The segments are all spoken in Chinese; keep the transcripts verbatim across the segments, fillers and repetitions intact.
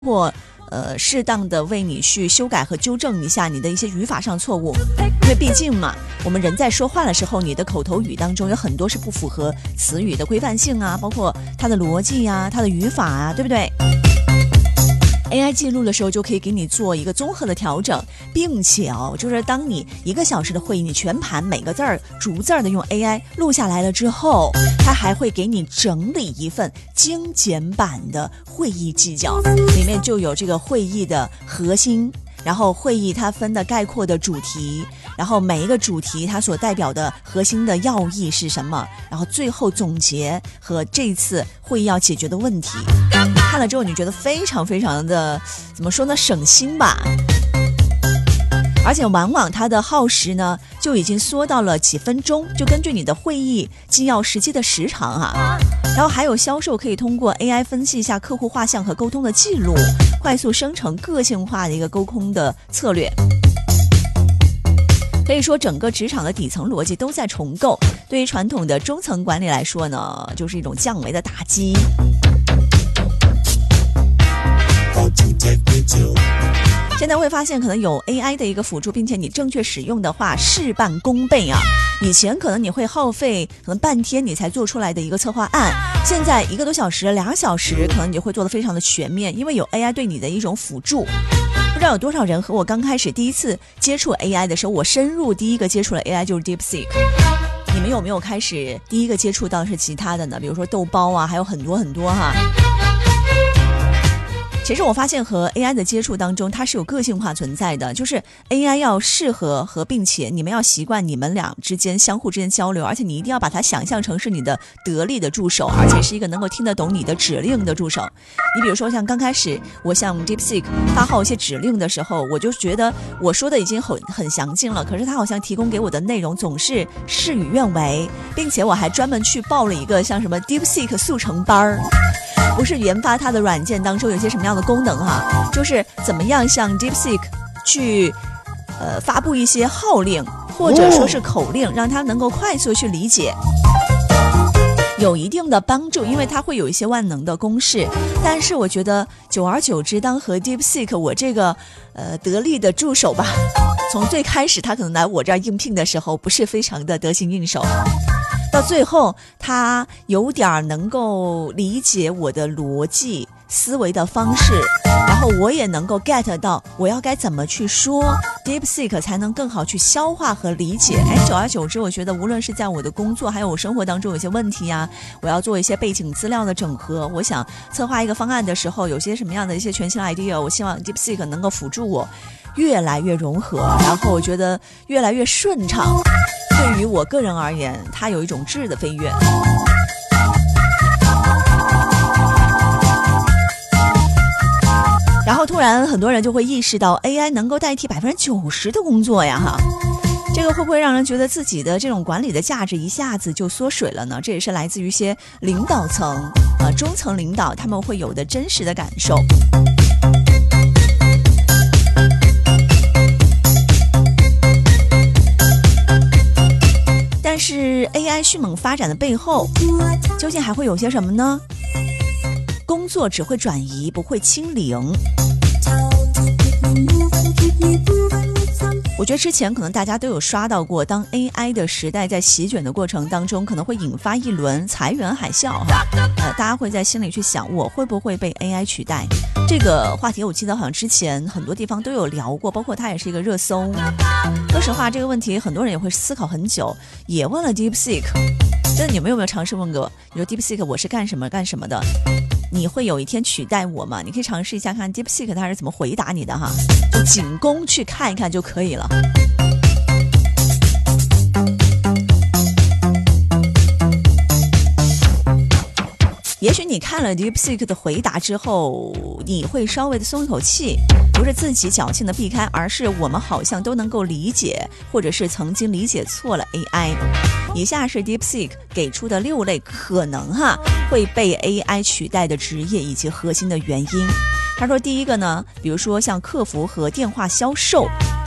或呃适当的为你去修改和纠正一下你的一些语法上错误，因为毕竟嘛，我们人在说话的时候，你的口头语当中有很多是不符合词语的规范性啊，包括它的逻辑啊，它的语法啊，对不对？A I 记录的时候就可以给你做一个综合的调整，并且哦，就是当你一个小时的会议，你全盘每个字儿逐字儿的用 A I 录下来了之后，它还会给你整理一份精简版的会议纪要，里面就有这个会议的核心，然后会议它分的概括的主题，然后每一个主题它所代表的核心的要义是什么，然后最后总结和这次会议要解决的问题。看了之后你觉得非常非常的怎么说呢，省心吧，而且往往它的耗时呢就已经缩到了几分钟，就根据你的会议纪要实际的时长啊。然后还有销售可以通过 A I 分析一下客户画像和沟通的记录，快速生成个性化的一个沟通的策略。可以说整个职场的底层逻辑都在重构，对于传统的中层管理来说呢，就是一种降维的打击。现在会发现可能有 A I 的一个辅助，并且你正确使用的话事半功倍啊！以前可能你会耗费可能半天你才做出来的一个策划案，现在一个多小时两小时可能你就会做得非常的全面，因为有 A I 对你的一种辅助。不知道有多少人和我刚开始第一次接触 A I 的时候，我深入第一个接触了 A I 就是 DeepSeek。你们有没有开始第一个接触到是其他的呢？比如说豆包啊，还有很多很多哈。其实我发现和 A I 的接触当中，它是有个性化存在的，就是 A I 要适合和并且你们要习惯你们俩之间相互之间交流，而且你一定要把它想象成是你的得力的助手，而且是一个能够听得懂你的指令的助手。你比如说像刚开始我向 DeepSeek 发号一些指令的时候，我就觉得我说的已经很很详尽了，可是它好像提供给我的内容总是事与愿违，并且我还专门去报了一个像什么 DeepSeek 速成班，不是研发它的软件当中有些什么样的功能哈，就是怎么样向 DeepSeek 去呃发布一些号令或者说是口令，让它能够快速去理解，有一定的帮助，因为它会有一些万能的公式。但是我觉得久而久之，当和 DeepSeek 我这个呃得力的助手吧，从最开始他可能来我这儿应聘的时候不是非常的得心应手，到最后他有点能够理解我的逻辑思维的方式，然后我也能够 get 到我要该怎么去说 DeepSeek 才能更好去消化和理解。哎，久而久之，我觉得无论是在我的工作还有我生活当中有些问题啊，我要做一些背景资料的整合，我想策划一个方案的时候有些什么样的一些全新 idea， 我希望 DeepSeek 能够辅助我越来越融合，然后我觉得越来越顺畅。对于我个人而言，它有一种质的飞跃。然后突然很多人就会意识到 A I 能够代替百分之九十的工作呀哈，这个会不会让人觉得自己的这种管理的价值一下子就缩水了呢？这也是来自于一些领导层呃中层领导他们会有的真实的感受。但是 A I 迅猛发展的背后究竟还会有些什么呢？工作只会转移，不会清零。我觉得之前可能大家都有刷到过，当 A I 的时代在席卷的过程当中，可能会引发一轮裁员海啸哈。呃，大家会在心里去想，我会不会被 A I 取代？这个话题我记得好像之前很多地方都有聊过，包括它也是一个热搜。说实话，这个问题很多人也会思考很久，也问了 DeepSeek。真的，你们有没有尝试问过？你说 DeepSeek 我是干什么干什么的？你会有一天取代我吗？你可以尝试一下看 DeepSeek 它是怎么回答你的哈，就仅供去看一看就可以了。也许你看了 DeepSeek 的回答之后，你会稍微的松一口气，不是自己侥幸的避开，而是我们好像都能够理解，或者是曾经理解错了 A I。 以下是 DeepSeek 给出的六类可能哈会被 A I 取代的职业以及核心的原因。他说第一个呢，比如说像客服和电话销售，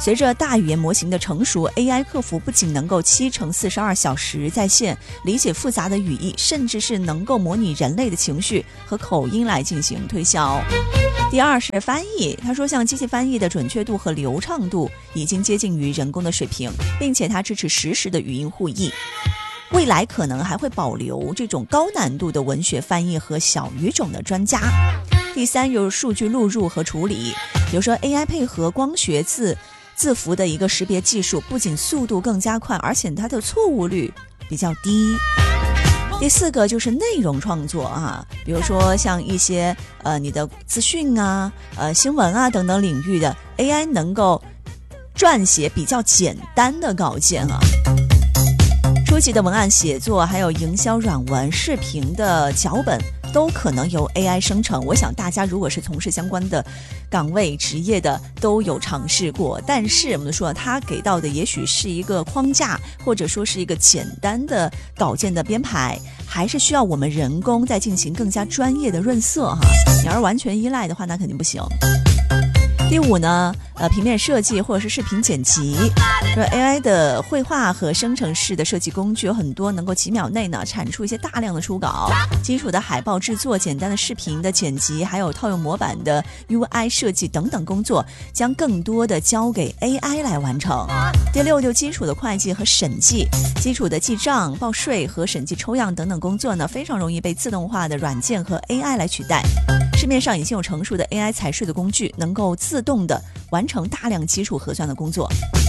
随着大语言模型的成熟 ，A I 客服不仅能够七乘四十二小时在线理解复杂的语义，甚至是能够模拟人类的情绪和口音来进行推销。第二是翻译，他说像机器翻译的准确度和流畅度已经接近于人工的水平，并且它支持实时的语音互译。未来可能还会保留这种高难度的文学翻译和小语种的专家。第三就是数据录入和处理，比如说 A I 配合光学字字符的一个识别技术，不仅速度更加快，而且它的错误率比较低。第四个就是内容创作啊，比如说像一些呃你的资讯啊、呃新闻啊等等领域的 A I 能够撰写比较简单的稿件啊。初级的文案写作，还有营销软文、视频的脚本，都可能由 A I 生成。我想大家如果是从事相关的岗位职业的，都有尝试过。但是我们说，它给到的也许是一个框架，或者说是一个简单的稿件的编排，还是需要我们人工再进行更加专业的润色哈。你要是完全依赖的话，那肯定不行。第五呢，呃，平面设计或者是视频剪辑，说 A I 的绘画和生成式的设计工具有很多，能够几秒内呢产出一些大量的初稿，基础的海报制作、简单的视频的剪辑，还有套用模板的 U I 设计等等工作，将更多的交给 A I 来完成。第六，就基础的会计和审计，基础的记账、报税和审计抽样等等工作呢，非常容易被自动化的软件和 A I 来取代。市面上已经有成熟的 A I 财税的工具，能够自动的完成大量基础核算的工作。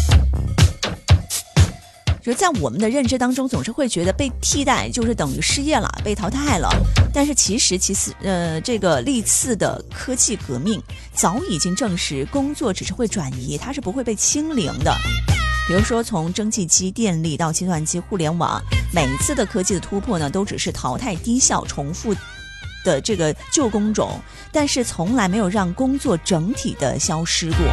就在我们的认知当中，总是会觉得被替代就是等于失业了，被淘汰了。但是其实其实呃，这个历次的科技革命早已经证实，工作只是会转移，它是不会被清零的。比如说从蒸汽机、电力到计算机、互联网，每一次的科技的突破呢，都只是淘汰低效、重复的这个旧工种，但是从来没有让工作整体的消失过。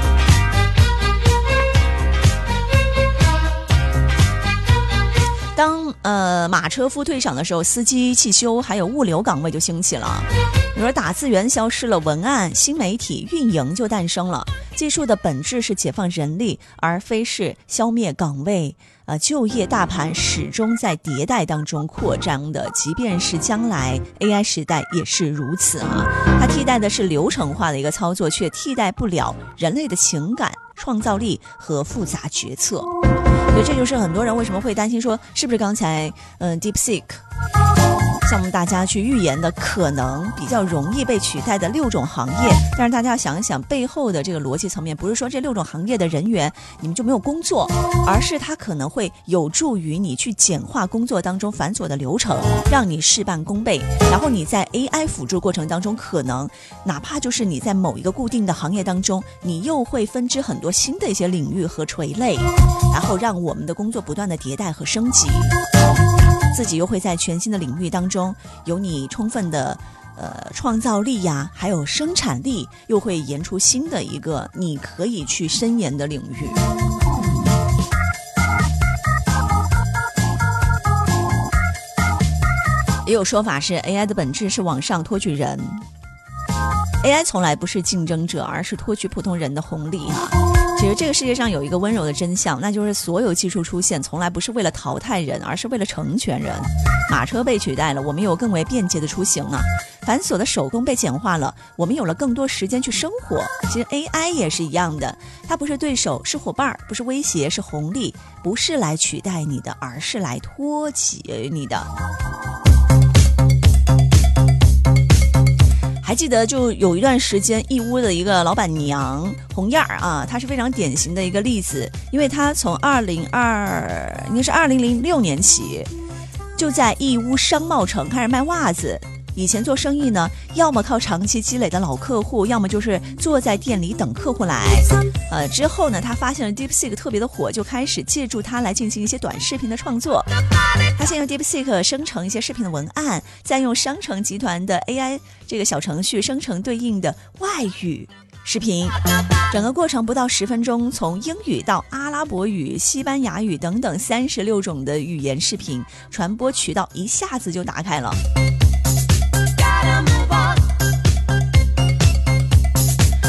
当呃马车夫退场的时候，司机、汽修还有物流岗位就兴起了。比如说打字员消失了，文案、新媒体、运营就诞生了。技术的本质是解放人力，而非是消灭岗位。呃，就业大盘始终在迭代当中扩张的，即便是将来 A I 时代也是如此啊。它替代的是流程化的一个操作，却替代不了人类的情感、创造力和复杂决策。所以这就是很多人为什么会担心说，是不是刚才嗯、呃、DeepSeek像我们大家去预言的可能比较容易被取代的六种行业。但是大家要想一想背后的这个逻辑层面，不是说这六种行业的人员你们就没有工作，而是它可能会有助于你去简化工作当中繁琐的流程，让你事半功倍。然后你在 A I 辅助过程当中，可能哪怕就是你在某一个固定的行业当中，你又会分支很多新的一些领域和垂类，然后让我们的工作不断的迭代和升级，自己又会在全新的领域当中有你充分的呃创造力呀，还有生产力，又会研出新的一个你可以去深研的领域。也有说法是 A I 的本质是往上托举人， A I 从来不是竞争者，而是托举普通人的红利哈。其实这个世界上有一个温柔的真相，那就是所有技术出现从来不是为了淘汰人，而是为了成全人。马车被取代了，我们有更为便捷的出行啊；繁琐的手工被简化了，我们有了更多时间去生活。其实 A I 也是一样的，它不是对手，是伙伴，不是威胁，是红利，不是来取代你的，而是来托起你的。还记得就有一段时间，义乌的一个老板娘红燕儿啊，她是非常典型的一个例子，因为她从二零二应该是二零零六年起，就在义乌商贸城开始卖袜子。以前做生意呢，要么靠长期积累的老客户，要么就是坐在店里等客户来。呃，之后呢，他发现了 DeepSeek 特别的火，就开始借助它来进行一些短视频的创作。他先用 DeepSeek 生成一些视频的文案，再用商城集团的 A I 这个小程序生成对应的外语视频，整个过程不到十分钟，从英语到阿拉伯语、西班牙语等等三十六种的语言视频，传播渠道一下子就打开了。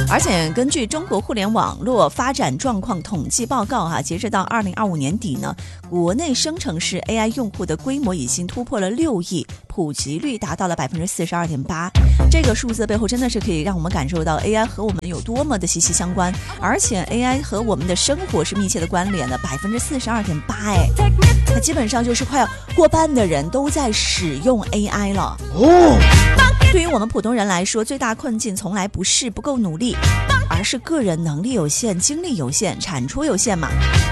而且根据中国互联网络发展状况统计报告哈、啊，截止到二零二五年底呢，国内生成式 A I 用户的规模已经突破了六亿，普及率达到了百分之四十二点八。这个数字背后真的是可以让我们感受到 A I 和我们有多么的息息相关，而且 A I 和我们的生活是密切的关联的，百分之四十二点八，哎，那基本上就是快要过半的人都在使用 A I 了。哦。对于我们普通人来说，最大困境从来不是不够努力，而是个人能力有限、精力有限、产出有限嘛。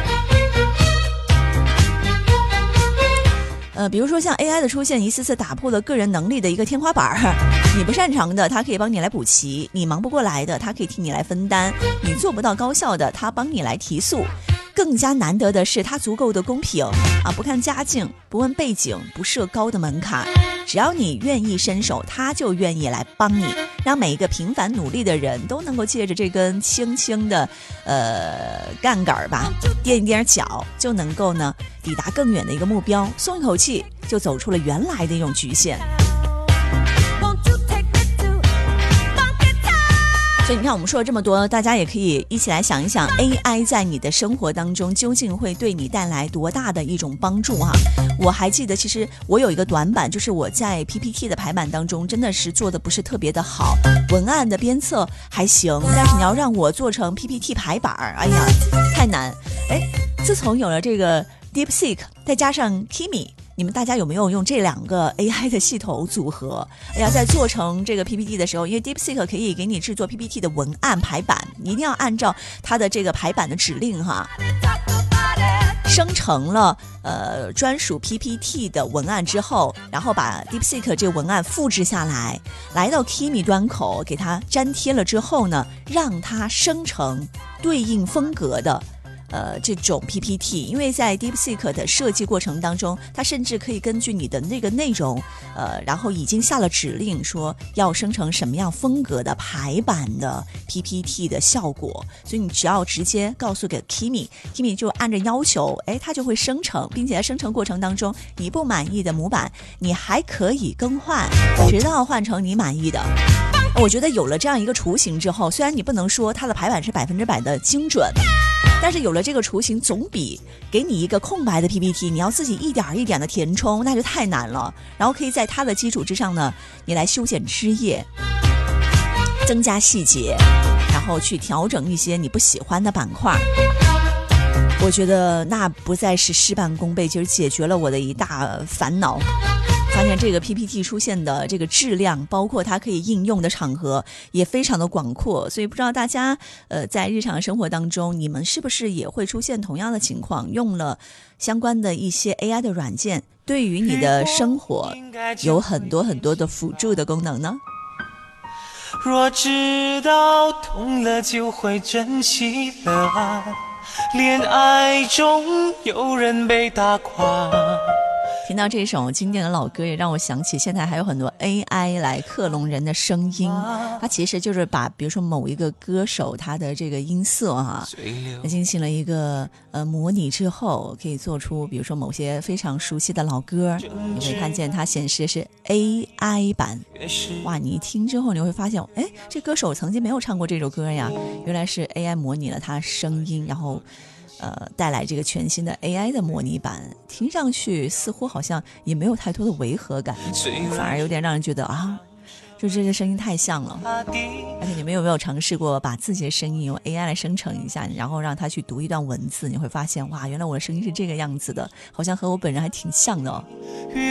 呃，比如说像 A I 的出现，一次次打破了个人能力的一个天花板。你不擅长的，它可以帮你来补齐；你忙不过来的，它可以替你来分担；你做不到高效的，它帮你来提速。更加难得的是，它足够的公平啊，不看家境，不问背景，不设高的门槛，只要你愿意伸手，它就愿意来帮你，让每一个平凡努力的人都能够借着这根轻轻的呃杠杆吧，踮一踮脚，就能够呢抵达更远的一个目标，松一口气，就走出了原来的一种局限。所以你看，我们说了这么多，大家也可以一起来想一想 A I 在你的生活当中究竟会对你带来多大的一种帮助哈。我还记得，其实我有一个短板，就是我在 P P T 的排版当中真的是做的不是特别的好，文案的鞭策还行，但是你要让我做成 P P T 排版，哎呀，太难。哎，自从有了这个 DeepSeek 再加上 Kimi，你们大家有没有用这两个 A I 的系统组合？哎呀，在做成这个 P P T 的时候，因为 DeepSeek 可以给你制作 P P T 的文案排版，你一定要按照它的这个排版的指令哈，生成了呃专属 P P T 的文案之后，然后把 DeepSeek 这个文案复制下来，来到 Kimi 端口给它粘贴了之后呢，让它生成对应风格的呃，这种 P P T， 因为在 DeepSeek 的设计过程当中，它甚至可以根据你的那个内容，呃，然后已经下了指令，说要生成什么样风格的排版的 P P T 的效果，所以你只要直接告诉给 Kimi，Kimi 就按照要求，哎，它就会生成，并且在生成过程当中，你不满意的模板，你还可以更换，直到换成你满意的。我觉得有了这样一个雏形之后，虽然你不能说它的排版是百分之百的精准，但是有了这个雏形，总比给你一个空白的 P P T， 你要自己一点一点的填充，那就太难了。然后可以在它的基础之上呢，你来修剪枝叶，增加细节，然后去调整一些你不喜欢的板块。我觉得那不再是事半功倍，就是解决了我的一大烦恼。发现这个 P P T 出现的这个质量，包括它可以应用的场合也非常的广阔，所以不知道大家呃在日常生活当中，你们是不是也会出现同样的情况，用了相关的一些 A I 的软件，对于你的生活有很多很多的辅助的功能呢？ 若知道痛了就会珍惜了爱，恋爱中有人被打垮。 听到这首经典的老歌，也让我想起现在还有很多 A I 来克隆人的声音，它其实就是把比如说某一个歌手他的这个音色哈、啊，进行了一个呃模拟之后，可以做出比如说某些非常熟悉的老歌，你会看见它显示的是 A I 版，哇，你一听之后你会发现，哎，这歌手曾经没有唱过这首歌呀，原来是 A I 模拟了他声音，然后呃，带来这个全新的 A I 的模拟版，听上去似乎好像也没有太多的违和感，反而有点让人觉得啊，就这些声音太像了。而且你们有没有尝试过把自己的声音用 A I 来生成一下，然后让它去读一段文字，你会发现哇，原来我的声音是这个样子的，好像和我本人还挺像的哦。